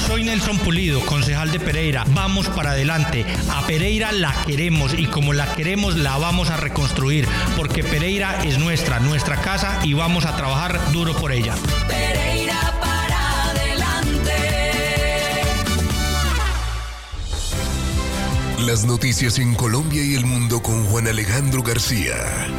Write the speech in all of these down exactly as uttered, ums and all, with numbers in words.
Soy Nelson Pulido, concejal de Pereira. Vamos para adelante. A Pereira la queremos y como la queremos la vamos a reconstruir, porque Pereira es nuestra, nuestra casa y vamos a trabajar duro por ella. Pereira para adelante. Las noticias en Colombia y el mundo con Juan Alejandro García.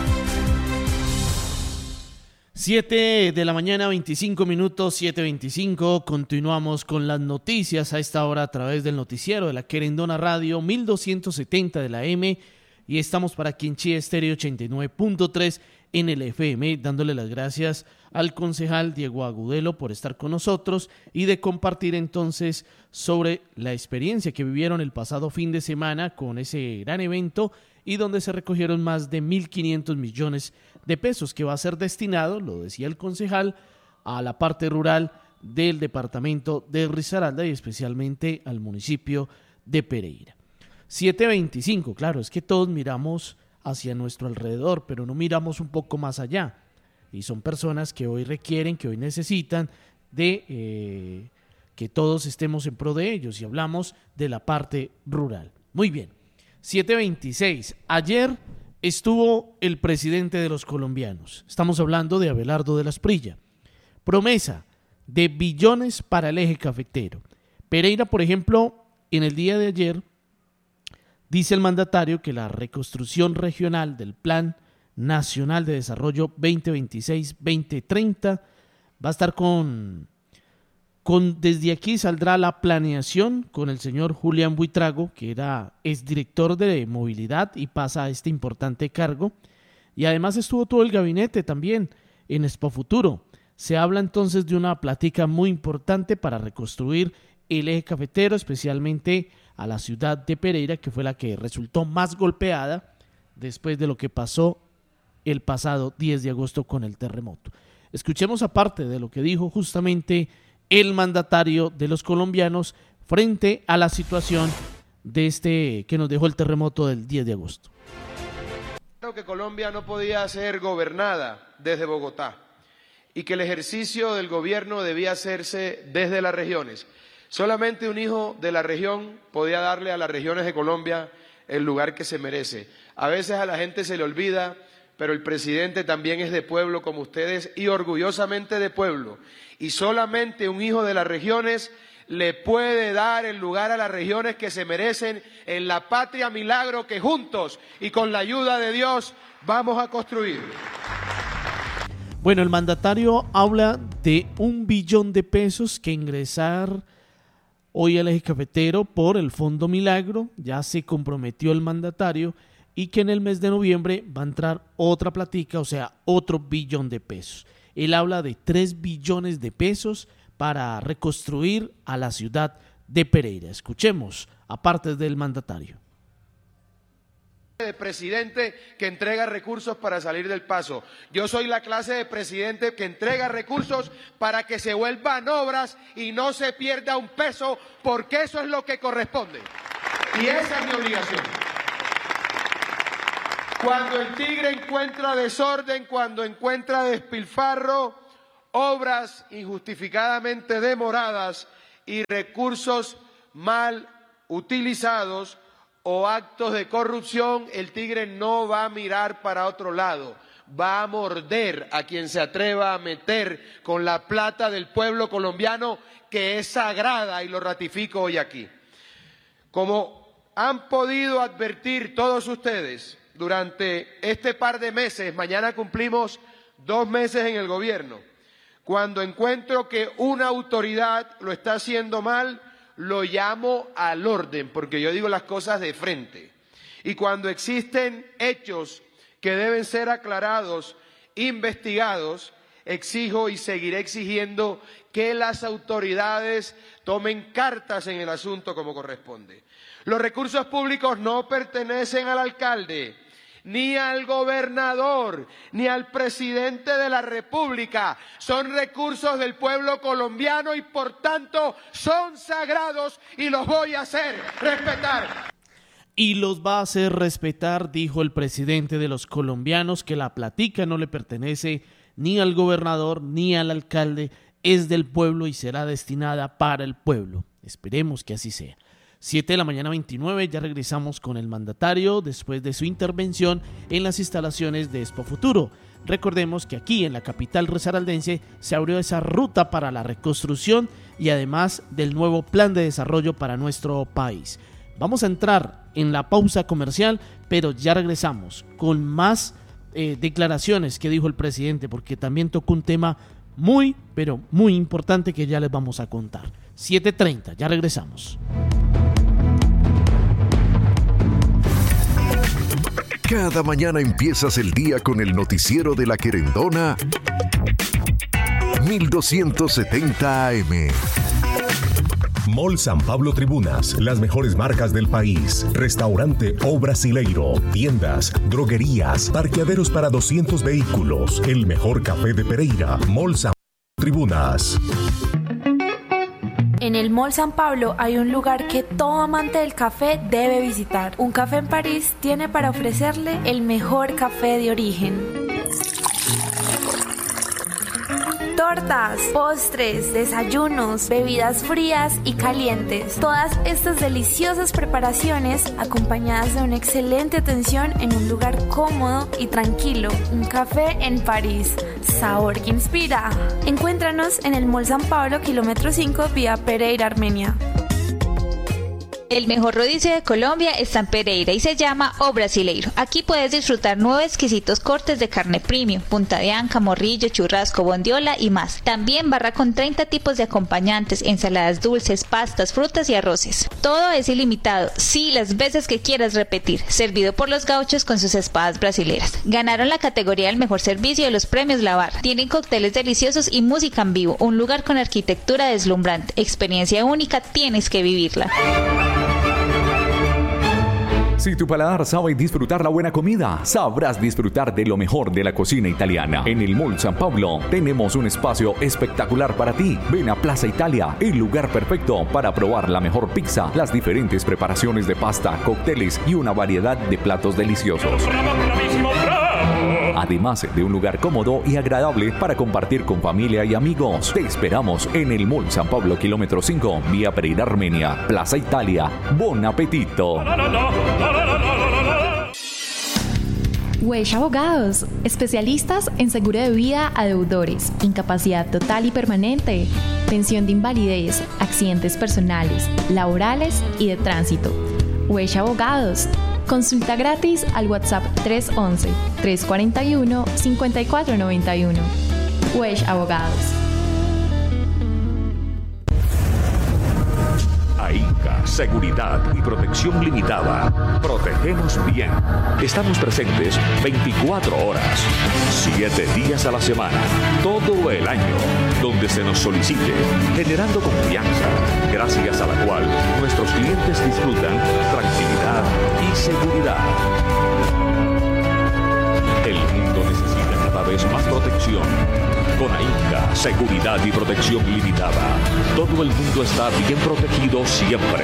siete de la mañana, veinticinco minutos, siete veinticinco. Continuamos con las noticias a esta hora a través del noticiero de la Querendona Radio mil doscientos setenta de la M, y estamos para Quinchía Estéreo ochenta y nueve punto tres en el F M, dándole las gracias al concejal Diego Agudelo por estar con nosotros y de compartir entonces sobre la experiencia que vivieron el pasado fin de semana con ese gran evento y donde se recogieron más de mil quinientos millones de pesos que va a ser destinado, lo decía el concejal, a la parte rural del departamento de Risaralda y especialmente al municipio de Pereira. siete veinticinco, claro, es que todos miramos hacia nuestro alrededor, pero no miramos un poco más allá. Y son personas que hoy requieren, que hoy necesitan de eh, que todos estemos en pro de ellos y hablamos de la parte rural. Muy bien, siete veintiséis. Ayer estuvo el presidente de los colombianos. Estamos hablando de Abelardo de la Esprilla. Promesa de billones para el eje cafetero. Pereira, por ejemplo, en el día de ayer, dice el mandatario que la reconstrucción regional del Plan Nacional de Desarrollo veinte veintiséis veinte treinta va a estar con, con, desde aquí saldrá la planeación con el señor Julián Buitrago, que era exdirector de movilidad y pasa a este importante cargo, y además estuvo todo el gabinete también en Expo Futuro. Se habla entonces de una plática muy importante para reconstruir el eje cafetero, especialmente a la ciudad de Pereira, que fue la que resultó más golpeada después de lo que pasó el pasado diez de agosto con el terremoto. Escuchemos aparte de lo que dijo justamente el mandatario de los colombianos frente a la situación de este que nos dejó el terremoto del diez de agosto. Claro que Colombia no podía ser gobernada desde Bogotá y que el ejercicio del gobierno debía hacerse desde las regiones. Solamente un hijo de la región podía darle a las regiones de Colombia el lugar que se merece. A veces a la gente se le olvida, pero el presidente también es de pueblo como ustedes y orgullosamente de pueblo. Y solamente un hijo de las regiones le puede dar el lugar a las regiones que se merecen en la patria milagro que juntos y con la ayuda de Dios vamos a construir. Bueno, el mandatario habla de un billón de pesos que ingresar hoy al eje cafetero por el Fondo Milagro. Ya se comprometió el mandatario y que en el mes de noviembre va a entrar otra platica, o sea, otro billón de pesos. Él habla de tres billones de pesos para reconstruir a la ciudad de Pereira. Escuchemos, aparte del mandatario. De presidente que entrega recursos para salir del paso. Yo soy la clase de presidente que entrega recursos para que se vuelvan obras y no se pierda un peso, porque eso es lo que corresponde. Y esa es mi obligación. Cuando el tigre encuentra desorden, cuando encuentra despilfarro, obras injustificadamente demoradas y recursos mal utilizados o actos de corrupción, el tigre no va a mirar para otro lado, va a morder a quien se atreva a meter con la plata del pueblo colombiano, que es sagrada, y lo ratifico hoy aquí. Como han podido advertir todos ustedes durante este par de meses, mañana cumplimos dos meses en el gobierno, cuando encuentro que una autoridad lo está haciendo mal, lo llamo al orden, porque yo digo las cosas de frente. Y cuando existen hechos que deben ser aclarados, investigados, exijo y seguiré exigiendo que las autoridades tomen cartas en el asunto como corresponde. Los recursos públicos no pertenecen al alcalde, ni al gobernador, ni al presidente de la República. Son recursos del pueblo colombiano y por tanto son sagrados y los voy a hacer respetar. Y los va a hacer respetar, dijo el presidente de los colombianos, que la platica no le pertenece ni al gobernador ni al alcalde, es del pueblo y será destinada para el pueblo. Esperemos que así sea. siete de la mañana veintinueve, ya regresamos con el mandatario después de su intervención en las instalaciones de Expo Futuro. Recordemos que aquí en la capital risaraldense se abrió esa ruta para la reconstrucción y además del nuevo plan de desarrollo para nuestro país. Vamos a entrar en la pausa comercial, pero ya regresamos con más eh, declaraciones que dijo el presidente, porque también tocó un tema muy, pero muy importante que ya les vamos a contar. siete treinta, ya regresamos. Cada mañana empiezas el día con el noticiero de La Querendona mil doscientos setenta A M. Mall San Pablo Tribunas, las mejores marcas del país, restaurante O Brasileiro, tiendas, droguerías, parqueaderos para doscientos vehículos, el mejor café de Pereira, Mall San Pablo Tribunas. En el Mall San Pablo hay un lugar que todo amante del café debe visitar. Un Café en París tiene para ofrecerle el mejor café de origen. Tortas, postres, desayunos, bebidas frías y calientes. Todas estas deliciosas preparaciones acompañadas de una excelente atención en un lugar cómodo y tranquilo. Un Café en París. Sabor que inspira. Encuéntranos en el Mall San Pablo, kilómetro cinco, vía Pereira, Armenia. El mejor rodicio de Colombia está en Pereira y se llama O Brasileiro. Aquí puedes disfrutar nueve exquisitos cortes de carne premium, punta de anca, morrillo, churrasco, bondiola y más. También barra con treinta tipos de acompañantes, ensaladas dulces, pastas, frutas y arroces. Todo es ilimitado, sí, las veces que quieras repetir. Servido por los gauchos con sus espadas brasileras. Ganaron la categoría del mejor servicio de los premios La Barra. Tienen cócteles deliciosos y música en vivo. Un lugar con arquitectura deslumbrante. Experiencia única, tienes que vivirla. Si tu paladar sabe disfrutar la buena comida, sabrás disfrutar de lo mejor de la cocina italiana. En el Mall San Pablo tenemos un espacio espectacular para ti. Ven a Plaza Italia, el lugar perfecto para probar la mejor pizza, las diferentes preparaciones de pasta, cócteles y una variedad de platos deliciosos. Además de un lugar cómodo y agradable para compartir con familia y amigos. Te esperamos en el Mall San Pablo, kilómetro cinco, vía Pereira, Armenia. Plaza Italia. Bon apetito. Wesh Abogados, especialistas en seguro de vida a deudores, incapacidad total y permanente, pensión de invalidez, accidentes personales, laborales y de tránsito. Wesh Abogados. Consulta gratis al WhatsApp tres once, tres cuarenta y uno, cincuenta y cuatro noventa y uno. Wesh Abogados. AINCA, Seguridad y Protección Limitada. Protegemos bien. Estamos presentes veinticuatro horas, siete días a la semana, todo el año, donde se nos solicite, generando confianza, gracias a la cual nuestros clientes disfrutan tranquilidad y seguridad. El mundo necesita cada vez más protección. Con AINCA, Seguridad y Protección Limitada, todo el mundo está bien protegido siempre.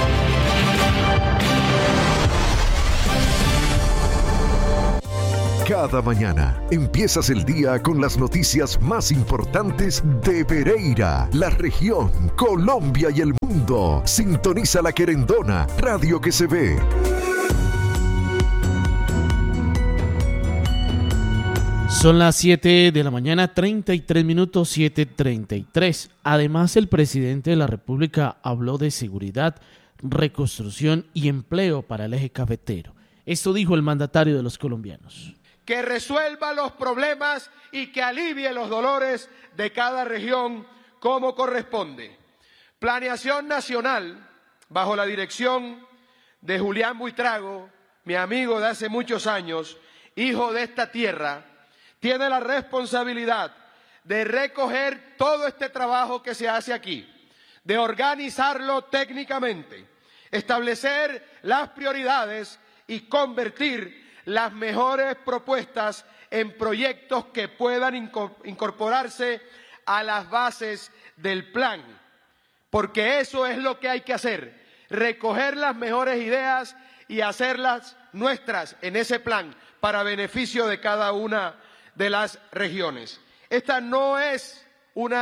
Cada mañana empiezas el día con las noticias más importantes de Pereira, la región, Colombia y el mundo. Sintoniza La Querendona, radio que se ve. Son las siete de la mañana, treinta y tres minutos, siete treinta y tres. Además, el presidente de la República habló de seguridad, reconstrucción y empleo para el eje cafetero. Esto dijo el mandatario de los colombianos. Que resuelva los problemas y que alivie los dolores de cada región como corresponde. Planeación nacional, bajo la dirección de Julián Buitrago, mi amigo de hace muchos años, hijo de esta tierra, tiene la responsabilidad de recoger todo este trabajo que se hace aquí, de organizarlo técnicamente, establecer las prioridades y convertir las mejores propuestas en proyectos que puedan incorporarse a las bases del plan, porque eso es lo que hay que hacer, recoger las mejores ideas y hacerlas nuestras en ese plan para beneficio de cada una de las regiones. Esta no es una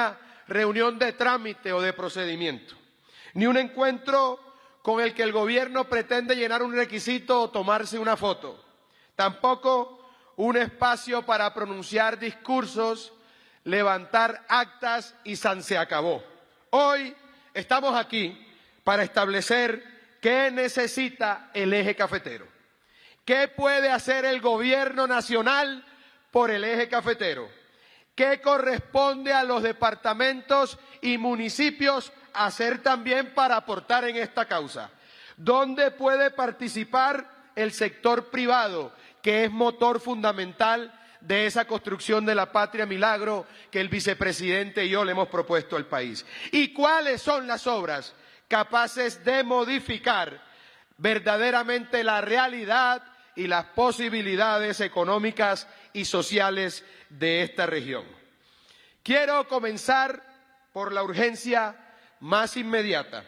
reunión de trámite o de procedimiento, ni un encuentro con el que el gobierno pretende llenar un requisito o tomarse una foto, tampoco un espacio para pronunciar discursos, levantar actas y san se acabó. Hoy estamos aquí para establecer qué necesita el eje cafetero, qué puede hacer el gobierno nacional por el eje cafetero, qué corresponde a los departamentos y municipios hacer también para aportar en esta causa, dónde puede participar el sector privado, que es motor fundamental de esa construcción de la patria milagro que el vicepresidente y yo le hemos propuesto al país, y cuáles son las obras capaces de modificar verdaderamente la realidad y las posibilidades económicas y sociales de esta región. Quiero comenzar por la urgencia más inmediata,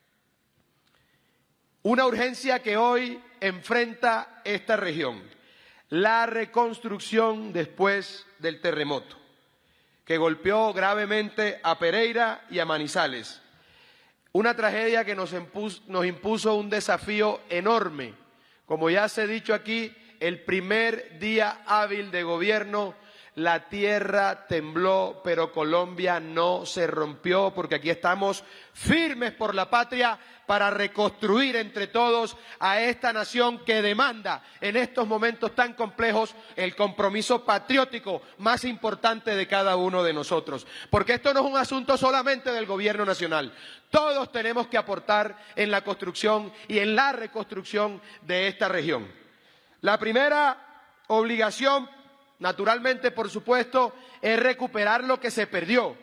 una urgencia que hoy enfrenta esta región, la reconstrucción después del terremoto, que golpeó gravemente a Pereira y a Manizales. Una tragedia que nos impuso, nos impuso un desafío enorme. Como ya se ha dicho aquí, el primer día hábil de gobierno, la tierra tembló, pero Colombia no se rompió, porque aquí estamos firmes por la patria para reconstruir entre todos a esta nación que demanda en estos momentos tan complejos el compromiso patriótico más importante de cada uno de nosotros. Porque esto no es un asunto solamente del gobierno nacional. Todos tenemos que aportar en la construcción y en la reconstrucción de esta región. La primera obligación, naturalmente, por supuesto, es recuperar lo que se perdió.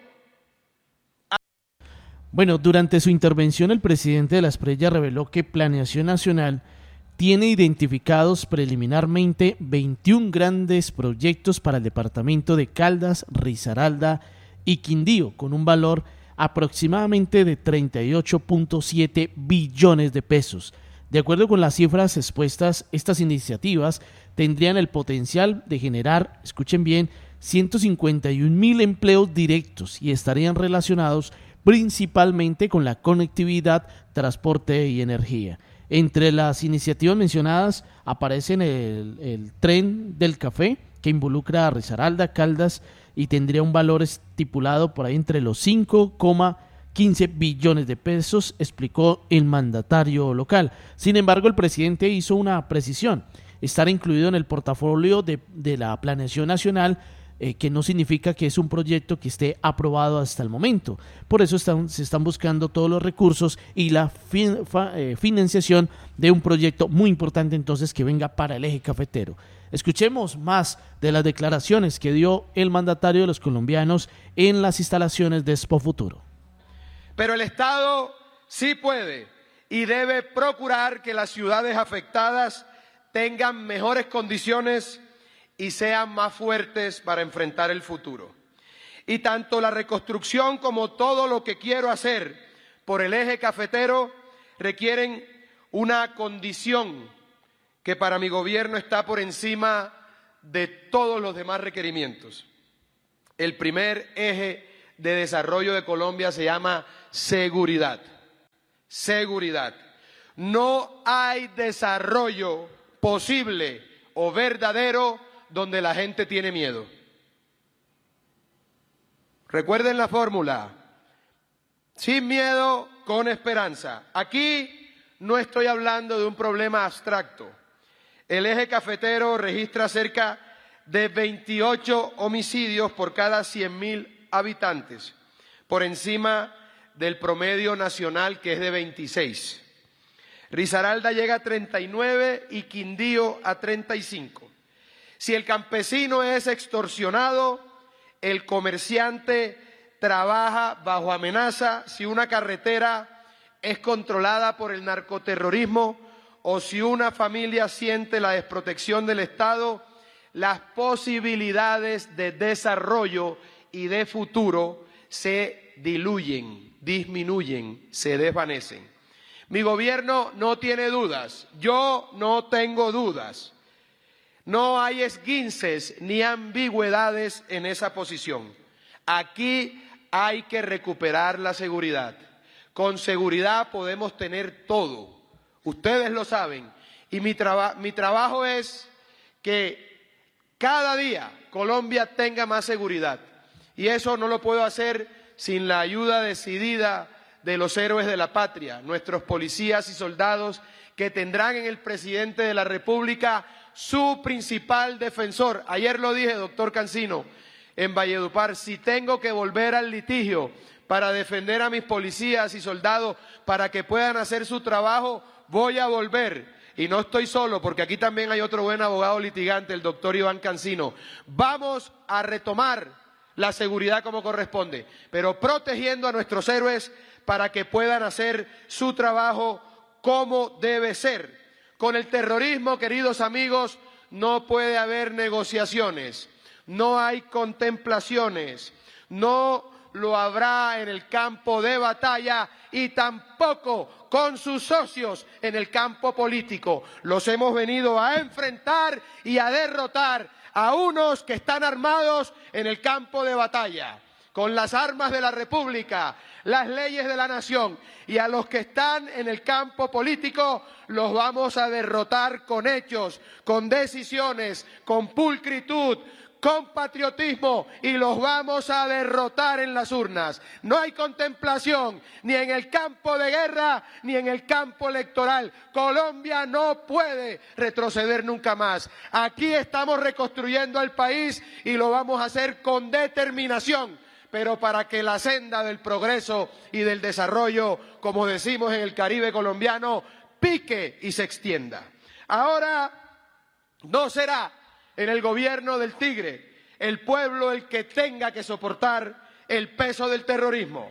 Bueno, durante su intervención el presidente de la Esprella reveló que Planeación Nacional tiene identificados preliminarmente veintiún grandes proyectos para el departamento de Caldas, Risaralda y Quindío, con un valor aproximadamente de treinta y ocho punto siete billones de pesos. De acuerdo con las cifras expuestas, estas iniciativas tendrían el potencial de generar, escuchen bien, ciento cincuenta y un mil empleos directos y estarían relacionados principalmente con la conectividad, transporte y energía. Entre las iniciativas mencionadas aparecen el, el tren del café, que involucra a Risaralda, Caldas, y tendría un valor estipulado por ahí entre los cinco coma quince billones de pesos, explicó el mandatario local. Sin embargo, el presidente hizo una precisión: estar incluido en el portafolio de, de la Planeación Nacional, eh, que no significa que es un proyecto que esté aprobado hasta el momento. Por eso están, se están buscando todos los recursos y la fin, fa, eh, financiación de un proyecto muy importante entonces que venga para el eje cafetero. Escuchemos más de las declaraciones que dio el mandatario de los colombianos en las instalaciones de Expo Futuro. Pero el Estado sí puede y debe procurar que las ciudades afectadas tengan mejores condiciones y sean más fuertes para enfrentar el futuro. Y tanto la reconstrucción como todo lo que quiero hacer por el eje cafetero requieren una condición que para mi gobierno está por encima de todos los demás requerimientos. El primer eje de desarrollo de Colombia se llama seguridad. Seguridad. No hay desarrollo posible o verdadero donde la gente tiene miedo. Recuerden la fórmula: sin miedo, con esperanza. Aquí no estoy hablando de un problema abstracto. El eje cafetero registra cerca de veintiocho homicidios por cada cien mil habitantes, por encima del promedio nacional, que es de veintiséis. Risaralda llega a treinta y nueve y Quindío a treinta y cinco. Si el campesino es extorsionado, el comerciante trabaja bajo amenaza, si una carretera es controlada por el narcoterrorismo o si una familia siente la desprotección del Estado, las posibilidades de desarrollo y de futuro se diluyen, disminuyen, se desvanecen. Mi gobierno no tiene dudas, yo no tengo dudas. No hay esguinces ni ambigüedades en esa posición. Aquí hay que recuperar la seguridad. Con seguridad podemos tener todo. Ustedes lo saben. Y mi, traba- mi trabajo es que cada día Colombia tenga más seguridad. Y eso no lo puedo hacer sin la ayuda decidida de los héroes de la patria, nuestros policías y soldados que tendrán en el presidente de la República su principal defensor. Ayer lo dije, doctor Cancino, en Valledupar, si tengo que volver al litigio para defender a mis policías y soldados para que puedan hacer su trabajo, voy a volver. Y no estoy solo, porque aquí también hay otro buen abogado litigante, el doctor Iván Cancino. Vamos a retomar la seguridad como corresponde, pero protegiendo a nuestros héroes para que puedan hacer su trabajo como debe ser. Con el terrorismo, queridos amigos, no puede haber negociaciones, no hay contemplaciones, no lo habrá en el campo de batalla y tampoco con sus socios en el campo político. Los hemos venido a enfrentar y a derrotar a unos que están armados en el campo de batalla, con las armas de la República, las leyes de la nación, y a los que están en el campo político los vamos a derrotar con hechos, con decisiones, con pulcritud, con patriotismo, y los vamos a derrotar en las urnas. No hay contemplación ni en el campo de guerra ni en el campo electoral. Colombia no puede retroceder nunca más. Aquí estamos reconstruyendo el país y lo vamos a hacer con determinación, pero para que la senda del progreso y del desarrollo, como decimos en el Caribe colombiano, pique y se extienda. Ahora no será en el gobierno del Tigre el pueblo el que tenga que soportar el peso del terrorismo.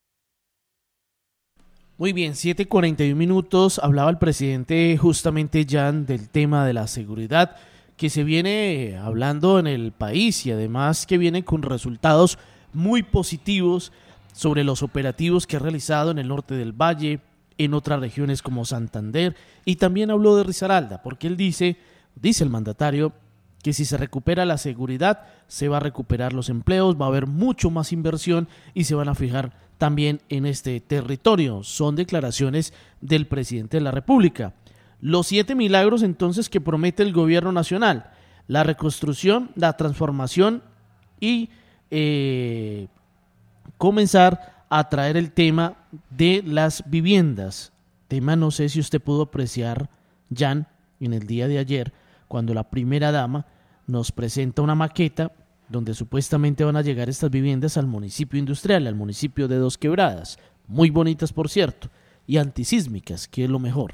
Muy bien, siete cuarenta y uno minutos. Hablaba el presidente justamente, Jan, del tema de la seguridad que se viene hablando en el país y además que viene con resultados muy positivos sobre los operativos que ha realizado en el norte del Valle, en otras regiones como Santander, y también habló de Risaralda, porque él dice, dice el mandatario, que si se recupera la seguridad, se va a recuperar los empleos, va a haber mucho más inversión y se van a fijar también en este territorio. Son declaraciones del presidente de la República. Los siete milagros entonces que promete el gobierno nacional: la reconstrucción, la transformación y eh, comenzar a traer el tema de las viviendas. Tema, no sé si usted pudo apreciar, Jan, en el día de ayer, cuando la primera dama nos presenta una maqueta donde supuestamente van a llegar estas viviendas al municipio industrial, al municipio de Dos Quebradas, muy bonitas por cierto, y antisísmicas, que es lo mejor.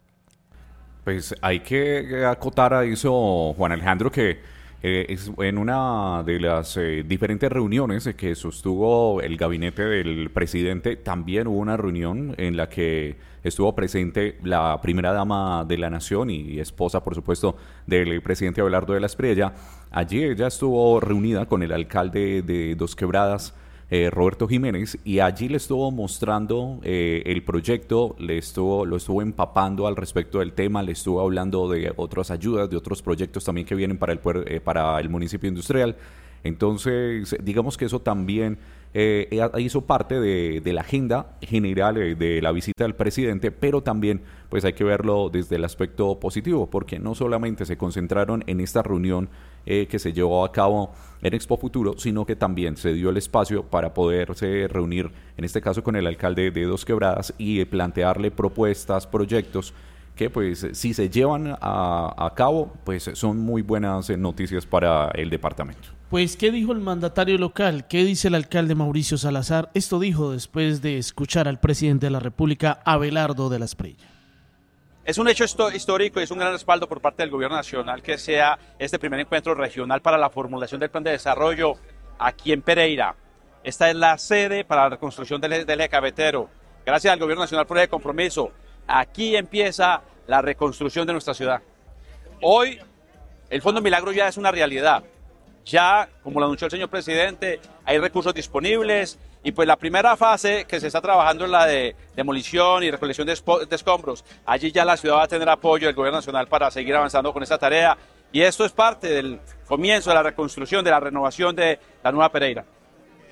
Pues hay que acotar a eso, Juan Alejandro, que eh, es en una de las eh, diferentes reuniones que sostuvo el gabinete del presidente, también hubo una reunión en la que estuvo presente la primera dama de la nación y esposa, por supuesto, del presidente Abelardo de la Espriella. Allí ella estuvo reunida con el alcalde de Dos Quebradas, eh, Roberto Jiménez, y allí le estuvo mostrando eh, el proyecto, le estuvo, lo estuvo empapando al respecto del tema, le estuvo hablando de otras ayudas, de otros proyectos también que vienen para el, eh, para el municipio industrial. Entonces, digamos que eso también eh, hizo parte de, de la agenda general eh, de la visita del presidente, pero también pues hay que verlo desde el aspecto positivo, porque no solamente se concentraron en esta reunión eh, que se llevó a cabo en Expo Futuro, sino que también se dio el espacio para poderse reunir, en este caso con el alcalde de Dos Quebradas, y eh, plantearle propuestas, proyectos que pues si se llevan a, a cabo, pues son muy buenas noticias para el departamento. Pues, ¿qué dijo el mandatario local? ¿Qué dice el alcalde Mauricio Salazar? Esto dijo después de escuchar al presidente de la República, Abelardo de la Espriella. Es un hecho histórico y es un gran respaldo por parte del gobierno nacional que sea este primer encuentro regional para la formulación del plan de desarrollo aquí en Pereira. Esta es la sede para la reconstrucción del, del eje cafetero. Gracias al gobierno nacional por el compromiso. Aquí empieza la reconstrucción de nuestra ciudad. Hoy el Fondo Milagro ya es una realidad. Ya, como lo anunció el señor presidente, hay recursos disponibles y pues la primera fase que se está trabajando es la de demolición y recolección de, de escombros. Allí ya la ciudad va a tener apoyo del gobierno nacional para seguir avanzando con esta tarea y esto es parte del comienzo de la reconstrucción, de la renovación de la nueva Pereira.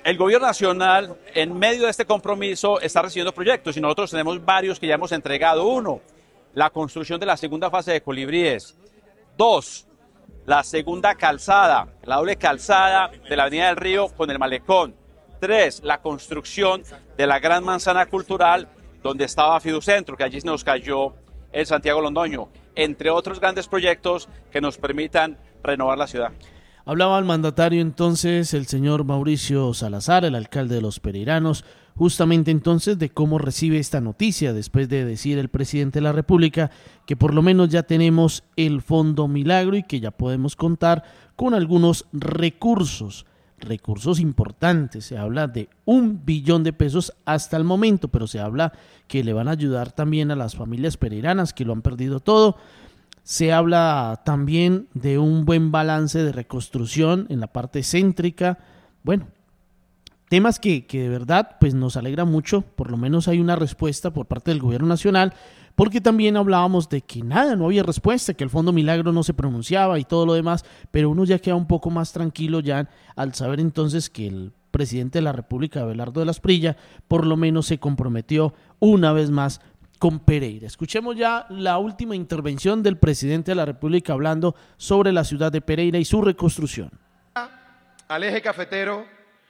El gobierno nacional, en medio de este compromiso, está recibiendo proyectos y nosotros tenemos varios que ya hemos entregado. Uno, la construcción de la segunda fase de Colibríes. Dos, la segunda calzada, la doble calzada de la Avenida del Río con el Malecón. Tres, la construcción de la Gran Manzana Cultural, donde estaba Fiducentro, que allí nos cayó el Santiago Londoño, entre otros grandes proyectos que nos permitan renovar la ciudad. Hablaba el mandatario entonces, el señor Mauricio Salazar, el alcalde de Los Pereiranos, justamente entonces de cómo recibe esta noticia después de decir el presidente de la República que por lo menos ya tenemos el Fondo Milagro y que ya podemos contar con algunos recursos, recursos importantes. Se habla de un billón de pesos hasta el momento, pero se habla que le van a ayudar también a las familias pereiranas que lo han perdido todo. Se habla también de un buen balance de reconstrucción en la parte céntrica. Bueno, temas que, que de verdad pues nos alegra mucho. Por lo menos hay una respuesta por parte del gobierno nacional, porque también hablábamos de que nada, no había respuesta, que el Fondo Milagro no se pronunciaba y todo lo demás, pero uno ya queda un poco más tranquilo ya al saber entonces que el presidente de la República, Abelardo de la Esprilla, por lo menos se comprometió una vez más con Pereira. Escuchemos ya la última intervención del presidente de la República hablando sobre la ciudad de Pereira y su reconstrucción. Al eje cafetero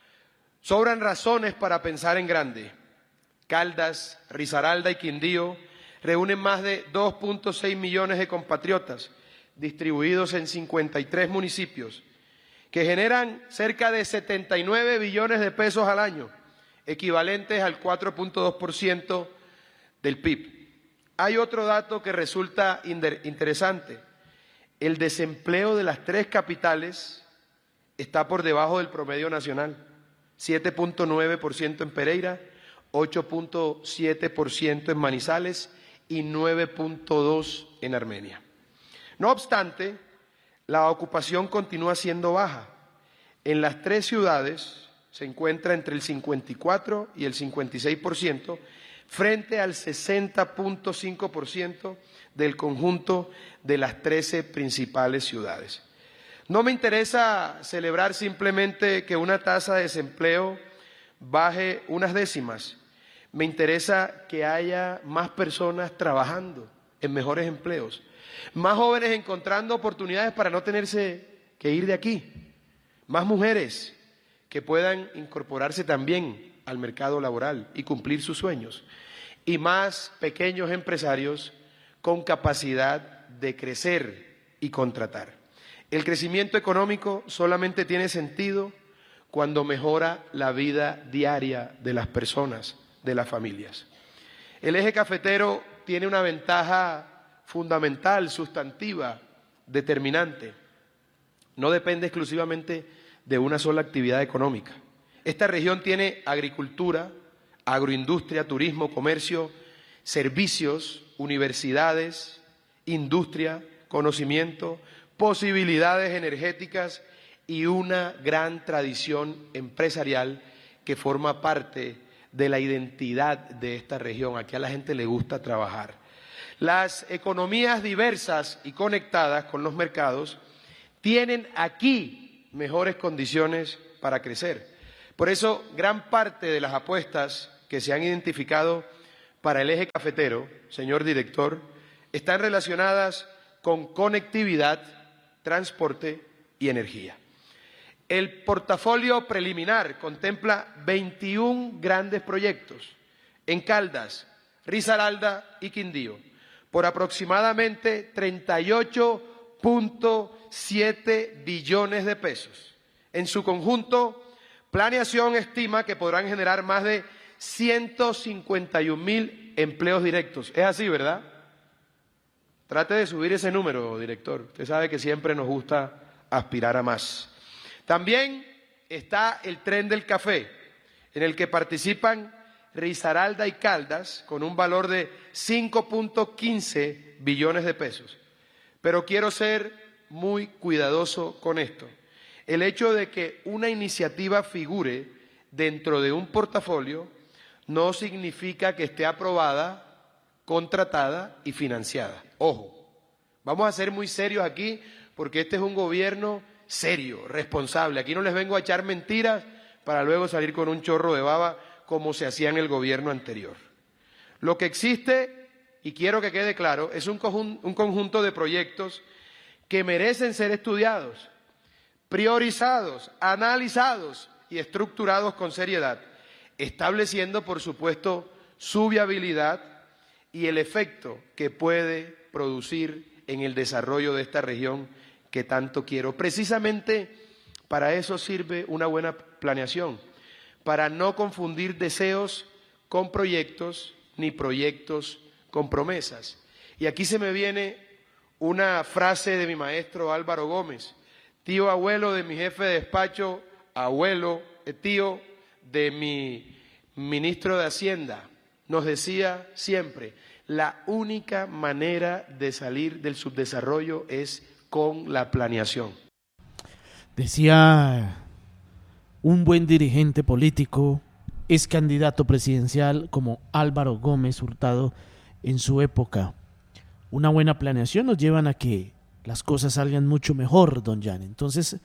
sobran razones para pensar en grande. Caldas, Risaralda y Quindío reúnen más de dos punto seis millones de compatriotas distribuidos en cincuenta y tres municipios que generan cerca de setenta y nueve billones de pesos al año, equivalentes al cuatro punto dos por ciento del P I B. Hay otro dato que resulta interesante. El desempleo de las tres capitales está por debajo del promedio nacional. siete punto nueve por ciento en Pereira, ocho punto siete por ciento en Manizales y nueve punto dos por ciento en Armenia. No obstante, la ocupación continúa siendo baja. En las tres ciudades se encuentra entre el cincuenta y cuatro y el cincuenta y seis por ciento, frente al sesenta punto cinco por ciento del conjunto de las trece principales ciudades. No me interesa celebrar simplemente que una tasa de desempleo baje unas décimas. Me interesa que haya más personas trabajando en mejores empleos, más jóvenes encontrando oportunidades para no tenerse que ir de aquí, más mujeres que puedan incorporarse también al mercado laboral y cumplir sus sueños, y más pequeños empresarios con capacidad de crecer y contratar. El crecimiento económico solamente tiene sentido cuando mejora la vida diaria de las personas, de las familias. El eje cafetero tiene una ventaja fundamental, sustantiva, determinante. No depende exclusivamente de una sola actividad económica. Esta región tiene agricultura, agroindustria, turismo, comercio, servicios, universidades, industria, conocimiento, posibilidades energéticas y una gran tradición empresarial que forma parte de la identidad de esta región. Aquí a la gente le gusta trabajar. Las economías diversas y conectadas con los mercados tienen aquí mejores condiciones para crecer. Por eso, gran parte de las apuestas que se han identificado para el eje cafetero, señor director, están relacionadas con conectividad, transporte y energía. El portafolio preliminar contempla veintiún grandes proyectos en Caldas, Risaralda y Quindío, por aproximadamente treinta y ocho punto siete billones de pesos. En su conjunto, planeación estima que podrán generar más de ciento cincuenta y un mil empleos directos. Es así, ¿verdad? Trate de subir ese número, director. Usted sabe que siempre nos gusta aspirar a más. También está el Tren del Café, en el que participan Risaralda y Caldas, con un valor de cinco punto quince billones de pesos. Pero quiero ser muy cuidadoso con esto. El hecho de que una iniciativa figure dentro de un portafolio no significa que esté aprobada, contratada y financiada. Ojo, vamos a ser muy serios aquí porque este es un gobierno serio, responsable. Aquí no les vengo a echar mentiras para luego salir con un chorro de baba como se hacía en el gobierno anterior. Lo que existe, y quiero que quede claro, es un conjunto, un conjunto de proyectos que merecen ser estudiados, priorizados, analizados y estructurados con seriedad, estableciendo, por supuesto, su viabilidad y el efecto que puede producir en el desarrollo de esta región que tanto quiero. Precisamente para eso sirve una buena planeación, para no confundir deseos con proyectos, ni proyectos con promesas. Y aquí se me viene una frase de mi maestro Álvaro Gómez, tío abuelo de mi jefe de despacho, abuelo, tío de mi ministro de Hacienda, nos decía siempre, la única manera de salir del subdesarrollo es con la planeación. Decía un buen dirigente político, es candidato presidencial como Álvaro Gómez Hurtado en su época. Una buena planeación nos llevan a que las cosas salgan mucho mejor, don Jan. Entonces,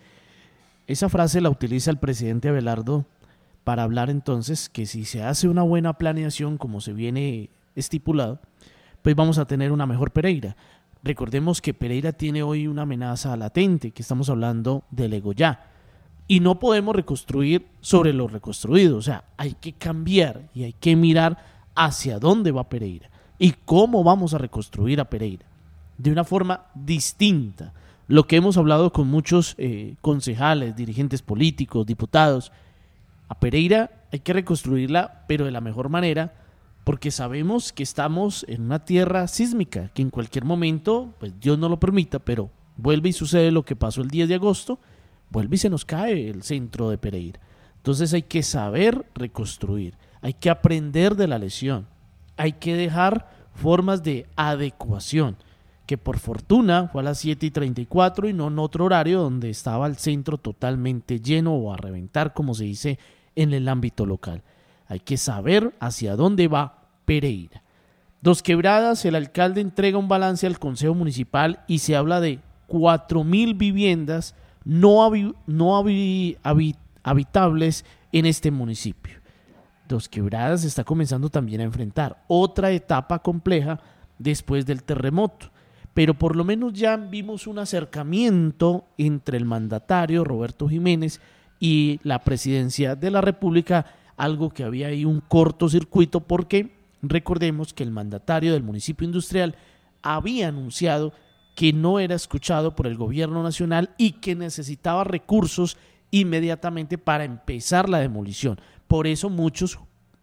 esa frase la utiliza el presidente Abelardo para hablar entonces que si se hace una buena planeación como se viene estipulado, pues vamos a tener una mejor Pereira. Recordemos que Pereira tiene hoy una amenaza latente, que estamos hablando del Egoyá, y no podemos reconstruir sobre lo reconstruido, o sea, hay que cambiar y hay que mirar hacia dónde va Pereira y cómo vamos a reconstruir a Pereira de una forma distinta. Lo que hemos hablado con muchos eh, concejales, dirigentes políticos, diputados, a Pereira hay que reconstruirla, pero de la mejor manera, porque sabemos que estamos en una tierra sísmica, que en cualquier momento, pues Dios no lo permita, pero vuelve y sucede lo que pasó el diez de agosto, vuelve y se nos cae el centro de Pereira. Entonces hay que saber reconstruir, hay que aprender de la lesión, hay que dejar formas de adecuación, que por fortuna fue a las siete y treinta y cuatro y no en otro horario donde estaba el centro totalmente lleno o a reventar, como se dice en el ámbito local. Hay que saber hacia dónde va Pereira. Dos Quebradas, el alcalde entrega un balance al Consejo Municipal y se habla de cuatro mil viviendas no, habi, no habi, habi, habitables en este municipio. Dos Quebradas está comenzando también a enfrentar otra etapa compleja después del terremoto, pero por lo menos ya vimos un acercamiento entre el mandatario Roberto Jiménez y la presidencia de la República, algo que había ahí un cortocircuito porque recordemos que el mandatario del municipio industrial había anunciado que no era escuchado por el gobierno nacional y que necesitaba recursos inmediatamente para empezar la demolición. Por eso muchos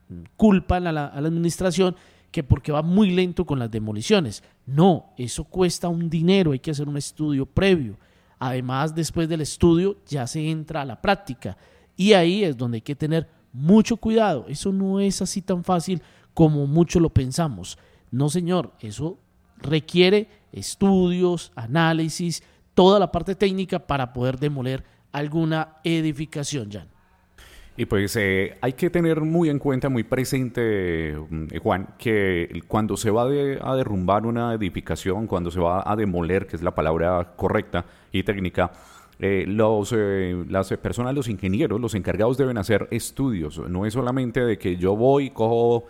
culpan a la, a la administración que porque va muy lento con las demoliciones. No, eso cuesta un dinero, hay que hacer un estudio previo. Además, después del estudio ya se entra a la práctica y ahí es donde hay que tener mucho cuidado. Eso no es así tan fácil como mucho lo pensamos. No, señor, eso requiere estudios, análisis, toda la parte técnica para poder demoler alguna edificación, Jan. Y pues eh, hay que tener muy en cuenta, muy presente, eh, Juan, que cuando se va de, a derrumbar una edificación, cuando se va a demoler, que es la palabra correcta y técnica, eh, los, eh, las personas, los ingenieros, los encargados deben hacer estudios. No es solamente de que yo voy, cojo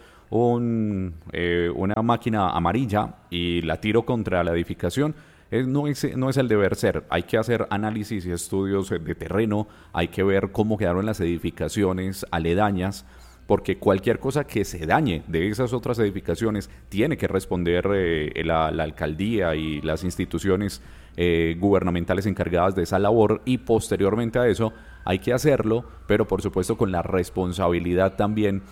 un, eh, una máquina amarilla y la tiro contra la edificación. Es, no, es, no es el deber ser, hay que hacer análisis y estudios de terreno, hay que ver cómo quedaron las edificaciones aledañas, porque cualquier cosa que se dañe de esas otras edificaciones tiene que responder eh, la, la alcaldía y las instituciones eh, gubernamentales encargadas de esa labor, y posteriormente a eso hay que hacerlo, pero por supuesto con la responsabilidad también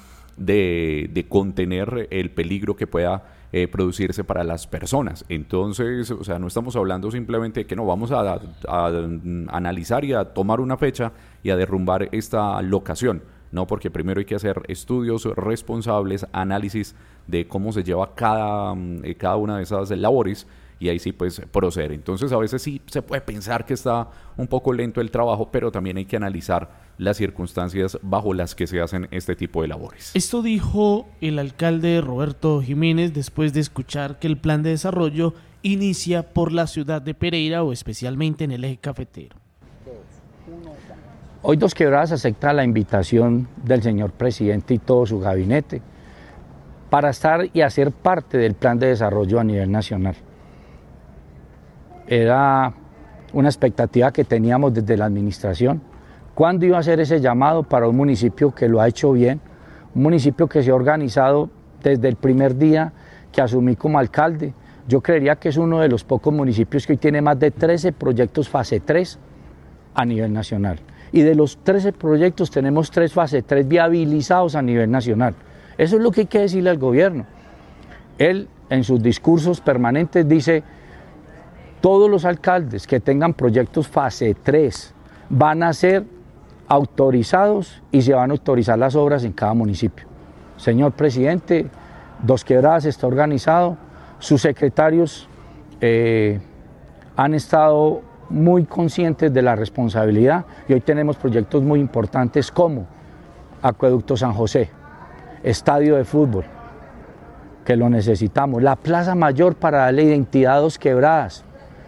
de, de contener el peligro que pueda Eh, producirse para las personas. Entonces, o sea, no estamos hablando simplemente de que no vamos a, a, a analizar y a tomar una fecha y a derrumbar esta locación, no, porque primero hay que hacer estudios responsables, análisis de cómo se lleva cada, eh, cada una de esas labores, y ahí sí pues proceder. Entonces a veces sí se puede pensar que está un poco lento el trabajo, pero también hay que analizar las circunstancias bajo las que se hacen este tipo de labores. Esto dijo el alcalde Roberto Jiménez después de escuchar que el plan de desarrollo inicia por la ciudad de Pereira o especialmente en el eje cafetero. Hoy Dos Quebradas acepta la invitación del señor presidente y todo su gabinete para estar y hacer parte del plan de desarrollo a nivel nacional. Era una expectativa que teníamos desde la administración. ¿Cuándo iba a hacer ese llamado para un municipio que lo ha hecho bien? Un municipio que se ha organizado desde el primer día que asumí como alcalde. Yo creería que es uno de los pocos municipios que hoy tiene más de trece proyectos fase tres a nivel nacional. Y de los trece proyectos tenemos tres fase tres viabilizados a nivel nacional. Eso es lo que hay que decirle al gobierno. Él en sus discursos permanentes dice, todos los alcaldes que tengan proyectos fase tres van a ser autorizados y se van a autorizar las obras en cada municipio. Señor presidente, Dos Quebradas está organizado, sus secretarios eh, han estado muy conscientes de la responsabilidad y hoy tenemos proyectos muy importantes como Acueducto San José, estadio de fútbol, que lo necesitamos, la Plaza Mayor para darle identidad a Dos Quebradas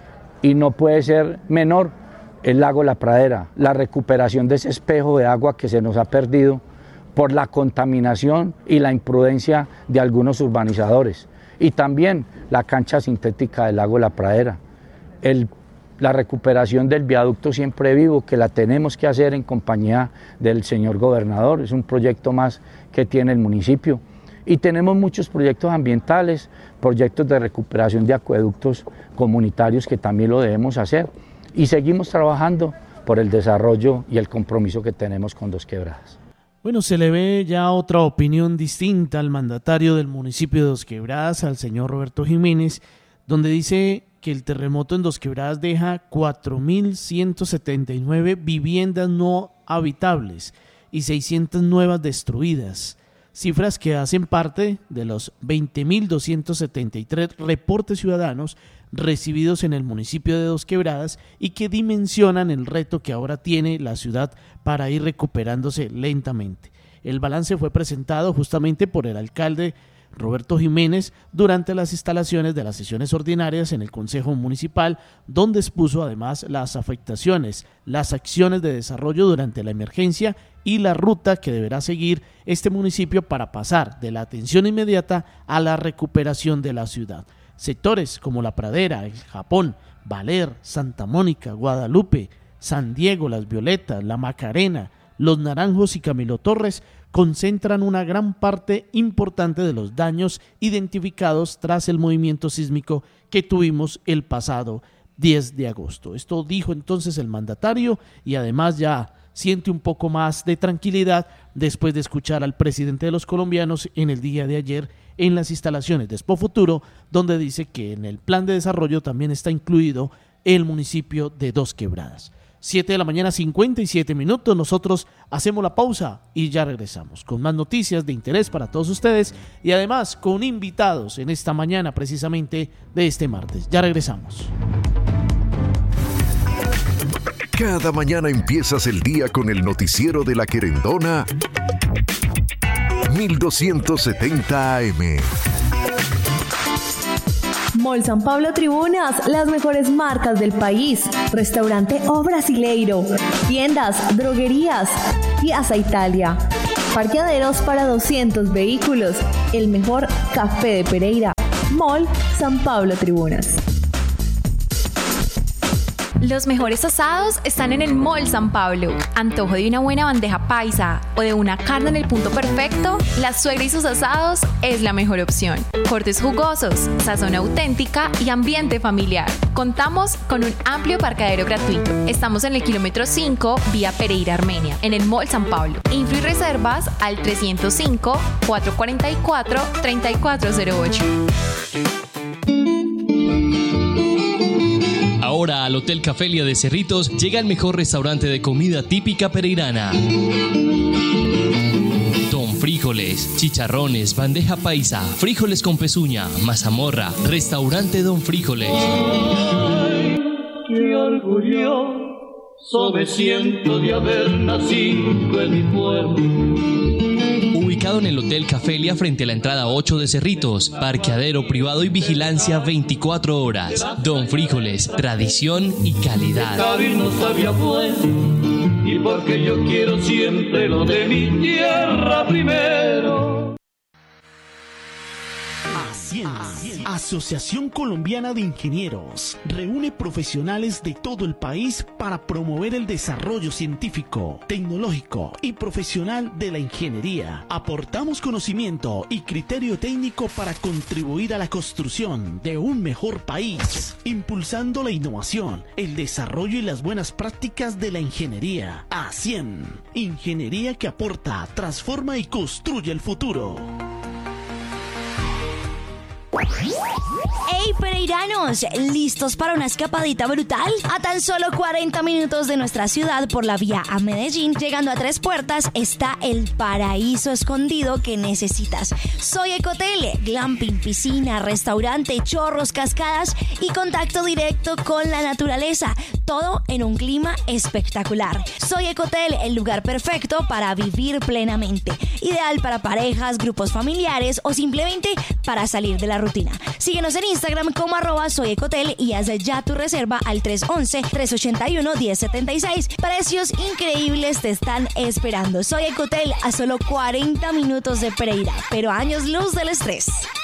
y no puede ser menor el lago La Pradera, la recuperación de ese espejo de agua que se nos ha perdido por la contaminación y la imprudencia de algunos urbanizadores. Y también la cancha sintética del lago La Pradera, el, la recuperación del viaducto Siempre Vivo, que la tenemos que hacer en compañía del señor gobernador, es un proyecto más que tiene el municipio. Y tenemos muchos proyectos ambientales, proyectos de recuperación de acueductos comunitarios que también lo debemos hacer. Y seguimos trabajando por el desarrollo y el compromiso que tenemos con Dos Quebradas. Bueno, se le ve ya otra opinión distinta al mandatario del municipio de Dos Quebradas, al señor Roberto Jiménez, donde dice que el terremoto en Dos Quebradas deja cuatro mil ciento setenta y nueve viviendas no habitables y seiscientas nuevas destruidas, cifras que hacen parte de los veinte mil doscientos setenta y tres reportes ciudadanos recibidos en el municipio de Dos Quebradas y que dimensionan el reto que ahora tiene la ciudad para ir recuperándose lentamente. El balance fue presentado justamente por el alcalde Roberto Jiménez durante las instalaciones de las sesiones ordinarias en el Consejo Municipal, donde expuso además las afectaciones, las acciones de desarrollo durante la emergencia y la ruta que deberá seguir este municipio para pasar de la atención inmediata a la recuperación de la ciudad. Sectores como La Pradera, El Japón, Valer, Santa Mónica, Guadalupe, San Diego, Las Violetas, La Macarena, Los Naranjos y Camilo Torres concentran una gran parte importante de los daños identificados tras el movimiento sísmico que tuvimos el pasado diez de agosto. Esto dijo entonces el mandatario y además ya siente un poco más de tranquilidad después de escuchar al presidente de los colombianos en el día de ayer en las instalaciones de Expo Futuro, donde dice que en el plan de desarrollo también está incluido el municipio de Dos Quebradas. siete de la mañana, cincuenta y siete minutos, nosotros hacemos la pausa y ya regresamos con más noticias de interés para todos ustedes y además con invitados en esta mañana precisamente de este martes. Ya regresamos. Cada mañana empiezas el día con el noticiero de La Querendona mil doscientos setenta A M. Mall San Pablo Tribunas, las mejores marcas del país. Restaurante O Brasileiro, tiendas, droguerías, Piazza Italia, parqueaderos para doscientos vehículos, el mejor café de Pereira. Mall San Pablo Tribunas. Los mejores asados están en el Mall San Pablo. Antojo de una buena bandeja paisa o de una carne en el punto perfecto, La Suegra y sus asados es la mejor opción. Cortes jugosos, sazón auténtica y ambiente familiar. Contamos con un amplio parqueadero gratuito. Estamos en el kilómetro cinco, vía Pereira, Armenia, en el Mall San Pablo. Info y reservas al trescientos cinco, cuatrocientos cuarenta y cuatro, treinta y cuatro cero ocho. Ahora al Hotel Cafelia de Cerritos llega el mejor restaurante de comida típica pereirana. Don Frijoles, chicharrones, bandeja paisa, frijoles con pezuña, mazamorra, restaurante Don Frijoles. Ay, qué orgulloso me siento de haber nacido en mi pueblo. Ubicado en el Hotel Cafelia frente a la entrada ocho de Cerritos, parqueadero privado y vigilancia veinticuatro horas. Don Frijoles, tradición y calidad. No sabía bueno, y porque yo quiero siempre lo de mi tierra primero. Asociación Colombiana de Ingenieros reúne profesionales de todo el país para promover el desarrollo científico, tecnológico y profesional de la ingeniería. Aportamos conocimiento y criterio técnico para contribuir a la construcción de un mejor país, impulsando la innovación, el desarrollo y las buenas prácticas de la ingeniería. ASIEN, ingeniería que aporta, transforma y construye el futuro. ¡Hey, pereiranos! ¿Listos para una escapadita brutal? A tan solo cuarenta minutos de nuestra ciudad por la vía a Medellín, llegando a Tres Puertas, está el paraíso escondido que necesitas. Soy Ecotel, glamping, piscina, restaurante, chorros, cascadas y contacto directo con la naturaleza. Todo en un clima espectacular. Soy Ecotel, el lugar perfecto para vivir plenamente. Ideal para parejas, grupos familiares o simplemente para salir de la rutina. Síguenos en Instagram como arroba soy Ecotel y haz ya tu reserva al tres once, tres ochenta y uno, diez setenta y seis. Precios increíbles te están esperando. Soy Ecotel, a solo cuarenta minutos de Pereira, pero años luz del estrés.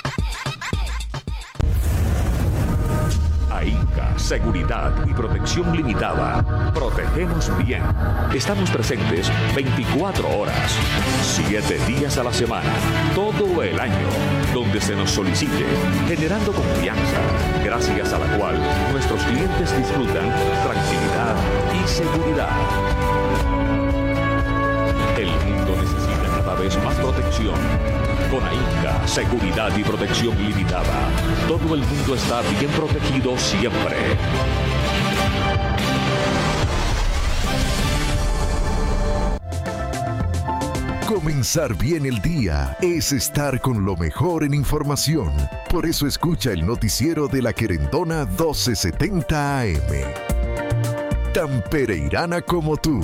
AINCA, Seguridad y Protección Limitada. Protegemos bien. Estamos presentes veinticuatro horas, siete días a la semana, todo el año, donde se nos solicite, generando confianza, gracias a la cual nuestros clientes disfrutan tranquilidad y seguridad. El mundo necesita cada vez más protección. Con AINCA, Seguridad y Protección Limitada, todo el mundo está bien protegido siempre. Comenzar bien el día es estar con lo mejor en información. Por eso escucha el noticiero de La Querendona doce setenta A M. Tan pereirana como tú.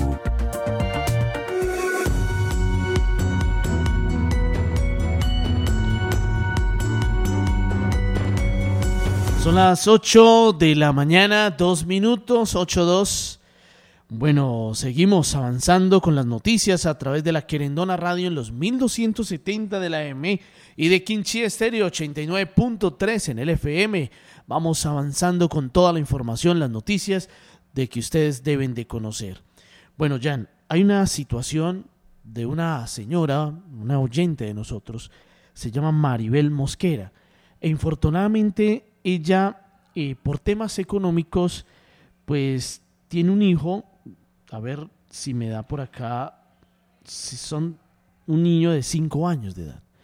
Son las ocho de la mañana, dos minutos, ocho dos. Bueno, seguimos avanzando con las noticias a través de La Querendona Radio en los mil doscientos setenta de la A M y de Quinchí Estéreo ochenta y nueve punto tres en el F M. Vamos avanzando con toda la información, las noticias de que ustedes deben de conocer. Bueno, Jan, hay una situación de una señora, una oyente de nosotros, se llama Maribel Mosquera, e infortunadamente ella, eh, por temas económicos, pues tiene un hijo, a ver si me da por acá, si son un niño de cinco años de edad.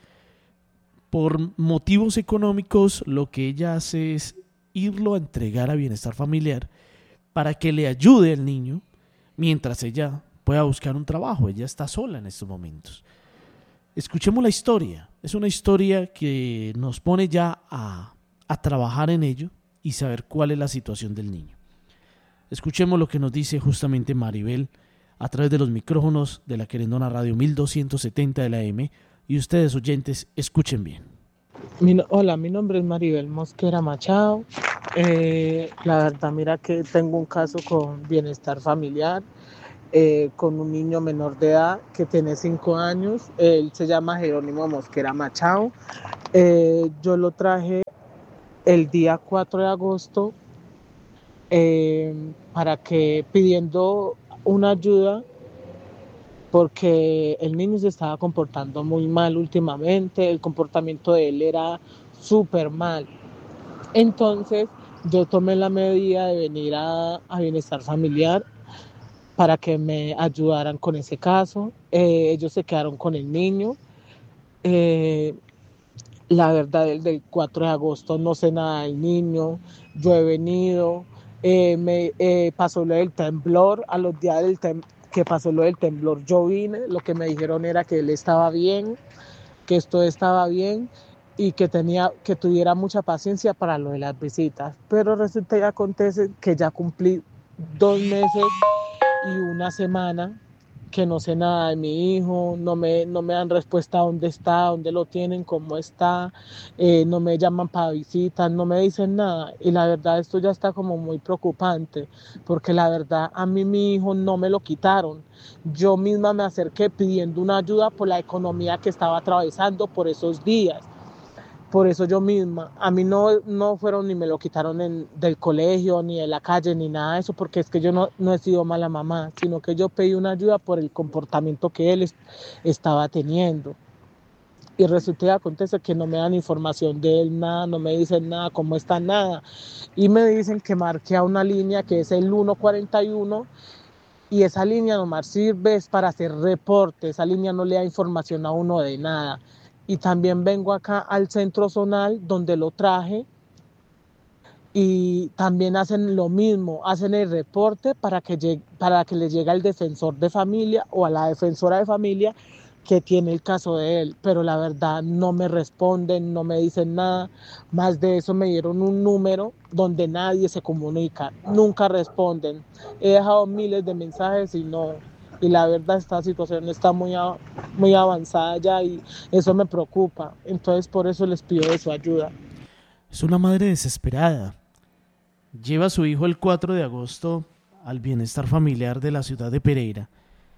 Por motivos económicos, lo que ella hace es irlo a entregar a Bienestar Familiar para que le ayude al niño mientras ella pueda buscar un trabajo. Ella está sola en estos momentos. Escuchemos la historia. Es una historia que nos pone ya a a trabajar en ello y saber cuál es la situación del niño. Escuchemos lo que nos dice justamente Maribel a través de los micrófonos de La Querendona Radio mil doscientos setenta de la A M, y ustedes, oyentes, escuchen bien. Mi, hola, mi nombre es Maribel Mosquera Machado. Eh, la verdad, mira que tengo un caso con Bienestar Familiar, eh, con un niño menor de edad que tiene cinco años. Él se llama Jerónimo Mosquera Machado. Eh, yo lo traje el día cuatro de agosto eh, para que pidiendo una ayuda porque el niño se estaba comportando muy mal últimamente, el comportamiento de él era súper mal. Entonces yo tomé la medida de venir a, a Bienestar Familiar para que me ayudaran con ese caso. Eh, ellos se quedaron con el niño. Eh, La verdad, desde el cuatro de agosto no sé nada del niño. Yo he venido, eh, me eh, pasó lo del temblor. A los días del tem- que pasó lo del temblor yo vine. Lo que me dijeron era que él estaba bien, que esto estaba bien y que tenía que tuviera mucha paciencia para lo de las visitas. Pero resulta y acontece que ya cumplí dos meses y una semana que no sé nada de mi hijo, no me, no me dan respuesta a dónde está, dónde lo tienen, cómo está, eh, no me llaman para visitas, no me dicen nada. Y la verdad esto ya está como muy preocupante, porque la verdad a mí mi hijo no me lo quitaron. Yo misma me acerqué pidiendo una ayuda por la economía que estaba atravesando por esos días. Por eso yo misma, a mí no, no fueron ni me lo quitaron en, del colegio, ni de la calle, ni nada de eso, porque es que yo no, no he sido mala mamá, sino que yo pedí una ayuda por el comportamiento que él es, estaba teniendo. Y resulta y acontece que no me dan información de él, nada, no me dicen nada, cómo está, nada. Y me dicen que marque a una línea que es el uno cuarenta y uno, y esa línea nomás sirve es para hacer reporte, esa línea no le da información a uno de nada. Y también vengo acá al centro zonal donde lo traje y también hacen lo mismo, hacen el reporte para que, llegue, para que le llegue al defensor de familia o a la defensora de familia que tiene el caso de él, pero la verdad no me responden, no me dicen nada. Más de eso me dieron un número donde nadie se comunica, nunca responden. He dejado miles de mensajes y no... Y la verdad esta situación está muy, muy avanzada ya y eso me preocupa. Entonces por eso les pido de su ayuda. Es una madre desesperada. Lleva a su hijo el cuatro de agosto al bienestar familiar de la ciudad de Pereira.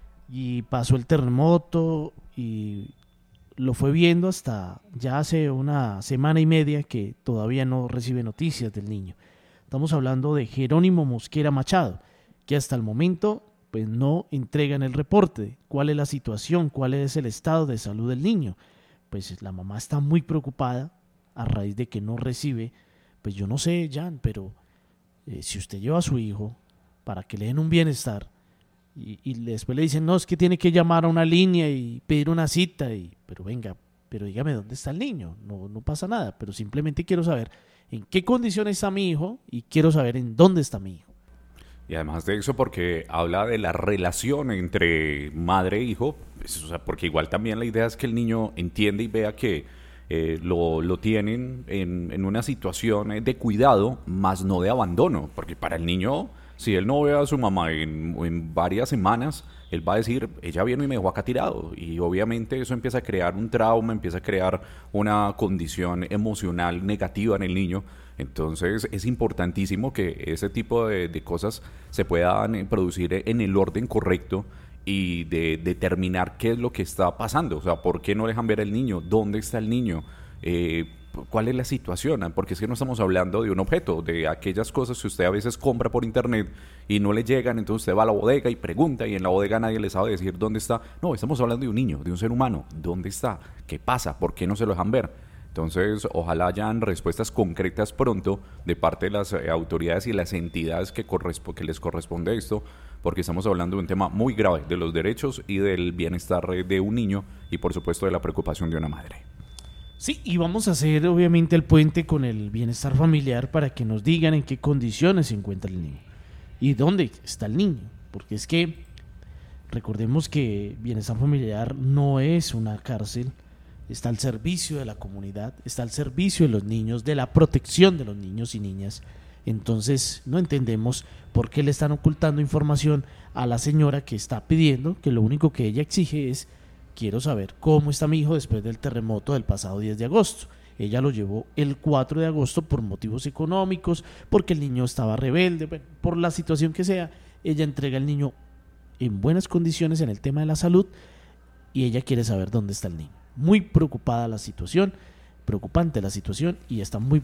Y pasó el terremoto y lo fue viendo hasta ya hace una semana y media que todavía no recibe noticias del niño. Estamos hablando de Jerónimo Mosquera Machado, que hasta el momento... pues no entregan el reporte, cuál es la situación, cuál es el estado de salud del niño. Pues la mamá está muy preocupada a raíz de que no recibe, pues yo no sé, Jan, pero eh, si usted lleva a su hijo para que le den un bienestar y, y después le dicen, no, es que tiene que llamar a una línea y pedir una cita, y pero venga, pero dígame dónde está el niño, no, no pasa nada, pero simplemente quiero saber en qué condiciones está mi hijo y quiero saber en dónde está mi hijo. Y además de eso, porque habla de la relación entre madre e hijo, pues, o sea, porque igual también la idea es que el niño entienda y vea que eh, lo, lo tienen en, en una situación de cuidado, más no de abandono, porque para el niño, si él no ve a su mamá en, en varias semanas, él va a decir, ella vino y me dejó acá tirado, y obviamente eso empieza a crear un trauma, empieza a crear una condición emocional negativa en el niño. Entonces es importantísimo que ese tipo de, de cosas se puedan producir en el orden correcto y de determinar qué es lo que está pasando, o sea, por qué no dejan ver al niño, dónde está el niño, eh, cuál es la situación, porque es que no estamos hablando de un objeto, de aquellas cosas que usted a veces compra por internet y no le llegan, entonces usted va a la bodega y pregunta y en la bodega nadie le sabe decir dónde está. No, estamos hablando de un niño, de un ser humano, ¿dónde está? ¿Qué pasa? ¿Por qué no se lo dejan ver? Entonces, ojalá hayan respuestas concretas pronto de parte de las eh, autoridades y las entidades que, corresp- que les corresponde esto, porque estamos hablando de un tema muy grave, de los derechos y del bienestar de un niño y, por supuesto, de la preocupación de una madre. Sí, y vamos a hacer, obviamente, el puente con el bienestar familiar para que nos digan en qué condiciones se encuentra el niño y dónde está el niño, porque es que recordemos que bienestar familiar no es una cárcel. Está al servicio de la comunidad, está al servicio de los niños, de la protección de los niños y niñas. Entonces no entendemos por qué le están ocultando información a la señora que está pidiendo, que lo único que ella exige es, quiero saber cómo está mi hijo después del terremoto del pasado diez de agosto. Ella lo llevó el cuatro de agosto por motivos económicos, porque el niño estaba rebelde, bueno, por la situación que sea. Ella entrega al niño en buenas condiciones en el tema de la salud y ella quiere saber dónde está el niño. Muy preocupada la situación, preocupante la situación y está muy